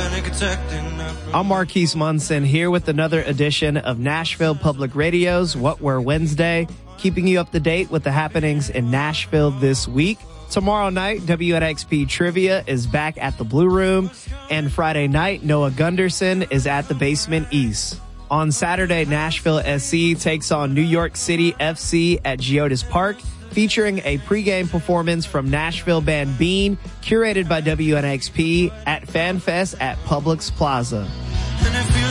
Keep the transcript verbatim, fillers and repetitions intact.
I'm Marquise Munson here with another edition of Nashville Public Radio's What Were Wednesday, keeping you up to date with the happenings in Nashville this week. Tomorrow night, W N X P Trivia is back at the Blue Room, and Friday night, Noah Gunderson is at the Basement East. On Saturday, Nashville S C takes on New York City F C at Geodis Park, featuring a pregame performance from Nashville band Bean, curated by W N X P at FanFest at Publix Plaza.